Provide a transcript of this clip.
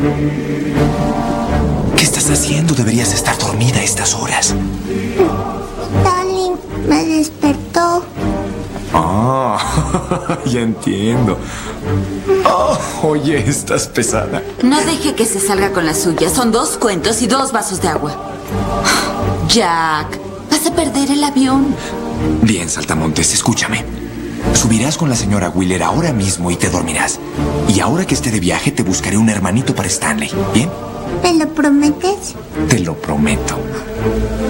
¿Qué estás haciendo? Deberías estar dormida a estas horas. Stanley me despertó. Ah, ya entiendo. Oh, oye, estás pesada. No deje que se salga con la suya. Son 2 cuentos y 2 vasos de agua. Jack, vas a perder el avión. Bien, Saltamontes, escúchame. Subirás con la señora Wheeler ahora mismo y te dormirás. Y ahora que esté de viaje, te buscaré un hermanito para Stanley. ¿Bien? ¿Me lo prometes? Te lo prometo.